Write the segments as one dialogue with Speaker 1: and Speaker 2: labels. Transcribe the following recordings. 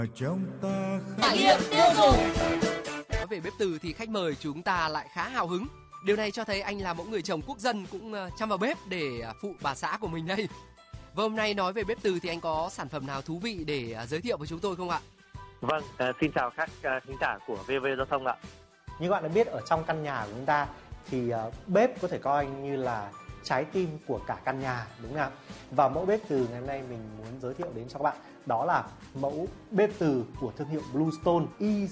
Speaker 1: Trong ta
Speaker 2: trải nghiệm tiêu dùng.
Speaker 3: Nói về bếp từ thì khách mời chúng ta lại khá hào hứng. Điều này cho thấy anh là một người chồng quốc dân cũng chăm vào bếp để phụ bà xã của mình đây. Và hôm nay nói về bếp từ thì anh có sản phẩm nào thú vị để giới thiệu với chúng tôi không ạ?
Speaker 4: Vâng, xin chào các khán giả của VV Giao thông ạ.
Speaker 5: Như các bạn đã biết, ở trong căn nhà của chúng ta thì bếp có thể coi như là trái tim của cả căn nhà, đúng không ạ? Và mẫu bếp từ ngày hôm nay mình muốn giới thiệu đến cho các bạn đó là mẫu bếp từ của thương hiệu Bluestone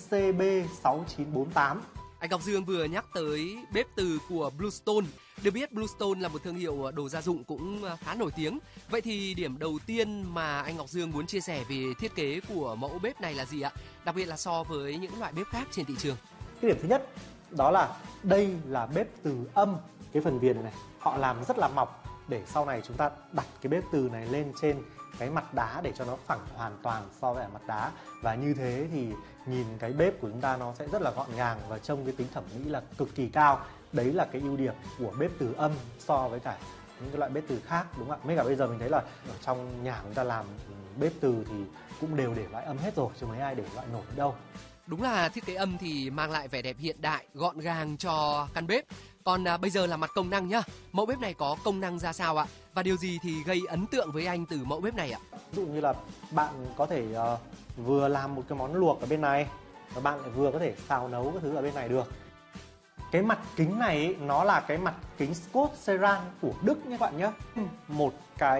Speaker 5: ICB6948.
Speaker 3: Anh Ngọc Dương vừa nhắc tới bếp từ của Bluestone. Được biết Bluestone là một thương hiệu đồ gia dụng cũng khá nổi tiếng. Vậy thì điểm đầu tiên mà anh Ngọc Dương muốn chia sẻ về thiết kế của mẫu bếp này là gì ạ? Đặc biệt là so với những loại bếp khác trên thị trường.
Speaker 5: Cái điểm thứ nhất đó là đây là bếp từ âm. Cái phần viền này họ làm rất là mỏng để sau này chúng ta đặt cái bếp từ này lên trên cái mặt đá để cho nó phẳng hoàn toàn so với mặt đá. Và như thế thì nhìn cái bếp của chúng ta nó sẽ rất là gọn gàng và trông cái tính thẩm mỹ là cực kỳ cao. Đấy là cái ưu điểm của bếp từ âm so với cả những cái loại bếp từ khác, đúng không ạ? Mấy cả bây giờ mình thấy là ở trong nhà chúng ta làm bếp từ thì cũng đều để loại âm hết rồi, chứ mấy ai để loại nổi đâu.
Speaker 3: Đúng là thiết kế âm thì mang lại vẻ đẹp hiện đại, gọn gàng cho căn bếp. Còn bây giờ là mặt công năng nhá. Mẫu bếp này có công năng ra sao ạ? Và điều gì thì gây ấn tượng với anh từ mẫu bếp này ạ?
Speaker 5: Ví dụ như là bạn có thể vừa làm một cái món luộc ở bên này và bạn lại vừa có thể xào nấu các thứ ở bên này được. Cái mặt kính này ấy, nó là cái mặt kính Scott Ceran của Đức nhé các bạn nhé. Một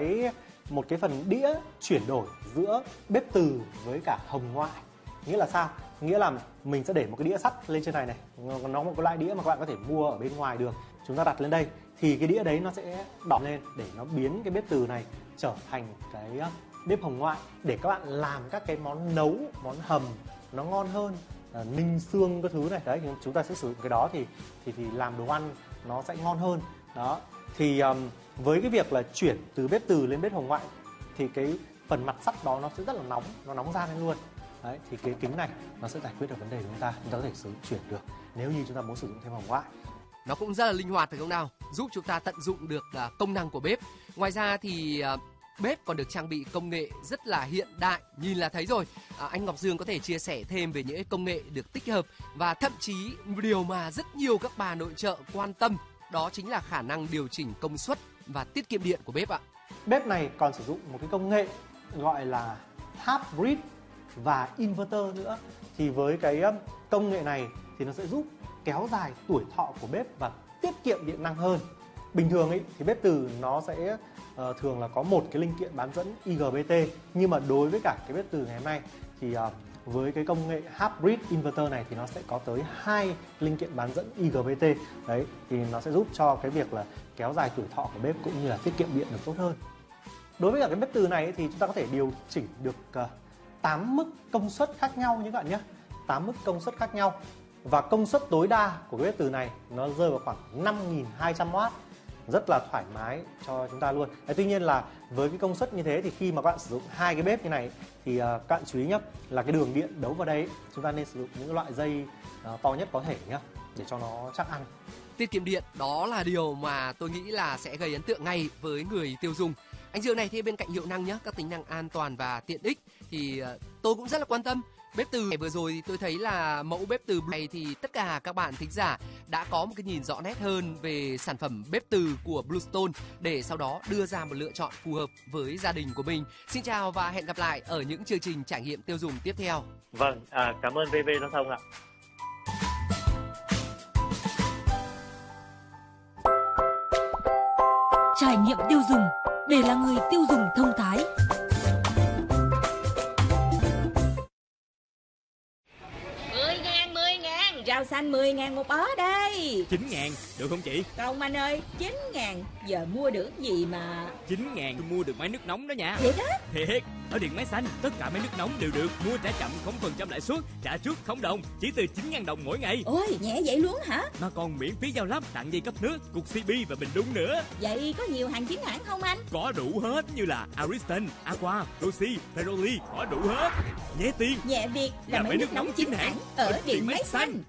Speaker 5: cái phần đĩa chuyển đổi giữa bếp từ với cả hồng ngoại. Nghĩa là sao? Nghĩa là mình sẽ để một cái đĩa sắt lên trên này này. Nó một cái loại đĩa mà các bạn có thể mua ở bên ngoài được. Chúng ta đặt lên đây thì cái đĩa đấy nó sẽ đỏ lên để nó biến cái bếp từ này trở thành cái bếp hồng ngoại để các bạn làm các cái món nấu, món hầm nó ngon hơn, ninh xương các thứ này. Đấy, chúng ta sẽ sử dụng cái đó thì làm đồ ăn nó sẽ ngon hơn. Đó. Thì với cái việc là chuyển từ bếp từ lên bếp hồng ngoại thì cái phần mặt sắt đó nó sẽ rất là nóng, nó nóng ra lên luôn. Đấy, thì cái kính này nó sẽ giải quyết được vấn đề của chúng ta có thể chuyển được nếu như chúng ta muốn sử dụng thêm hồng ngoại.
Speaker 3: Nó cũng rất là linh hoạt phải không nào? Giúp chúng ta tận dụng được công năng của bếp. Ngoài ra thì bếp còn được trang bị công nghệ rất là hiện đại, nhìn là thấy rồi. Anh Ngọc Dương có thể chia sẻ thêm về những công nghệ được tích hợp và thậm chí điều mà rất nhiều các bà nội trợ quan tâm đó chính là khả năng điều chỉnh công suất và tiết kiệm điện của bếp ạ.
Speaker 5: Bếp này còn sử dụng một cái công nghệ gọi là half bridge và inverter nữa. Thì với cái công nghệ này thì nó sẽ giúp kéo dài tuổi thọ của bếp và tiết kiệm điện năng hơn. Bình thường ấy thì bếp từ nó sẽ thường là có một cái linh kiện bán dẫn IGBT, nhưng mà đối với cả cái bếp từ ngày hôm nay thì với cái công nghệ half bridge inverter này thì nó sẽ có tới 2 linh kiện bán dẫn IGBT. Đấy, thì nó sẽ giúp cho cái việc là kéo dài tuổi thọ của bếp cũng như là tiết kiệm điện được tốt hơn. Đối với cả cái bếp từ này thì chúng ta có thể điều chỉnh được 8 mức công suất khác nhau như các bạn nhé. 8 mức công suất khác nhau. Và công suất tối đa của cái bếp từ này nó rơi vào khoảng 5.200W. Rất là thoải mái cho chúng ta luôn. Tuy nhiên là với cái công suất như thế thì khi mà các bạn sử dụng hai cái bếp như này thì các bạn chú ý nhé, là cái đường điện đấu vào đây chúng ta nên sử dụng những loại dây to nhất có thể nhé, để cho nó chắc ăn.
Speaker 3: Tiết kiệm điện đó là điều mà tôi nghĩ là sẽ gây ấn tượng ngay với người tiêu dùng. Anh Dương này thì bên cạnh hiệu năng nhé, các tính năng an toàn và tiện ích thì tôi cũng rất là quan tâm. Bếp từ vừa rồi thì tôi thấy là mẫu bếp từ này thì tất cả các bạn thính giả đã có một cái nhìn rõ nét hơn về sản phẩm bếp từ của Bluestone để sau đó đưa ra một lựa chọn phù hợp với gia đình của mình. Xin chào và hẹn gặp lại ở những chương trình trải nghiệm tiêu dùng tiếp theo.
Speaker 4: Vâng, cảm ơn VV Giao thông ạ.
Speaker 2: Trải nghiệm tiêu dùng để là người tiêu dùng thông thái.
Speaker 6: Rau xanh 10.000 một bó đây.
Speaker 7: 9.000, được không chị?
Speaker 6: Không anh ơi, 9.000, giờ mua được gì mà
Speaker 7: 9.000 tôi mua được máy nước nóng đó nha.
Speaker 6: Vậy đó?
Speaker 7: Thiệt, ở Điện Máy Xanh, tất cả máy nước nóng đều được mua trả chậm 0% lãi suất, trả trước không đồng, chỉ từ 9.000 đồng mỗi ngày.
Speaker 6: Ôi, nhẹ vậy luôn hả?
Speaker 7: Mà còn miễn phí giao lắp, tặng dây cấp nước, cục CB và bình đun nữa.
Speaker 6: Vậy có nhiều hàng chính hãng không anh?
Speaker 7: Có đủ hết như là Ariston, Aqua, Rossi, Ferroli, có đủ hết. Nhẹ tiền,
Speaker 6: nhẹ việc là máy nước nóng chính hãng ở Điện Máy Xanh.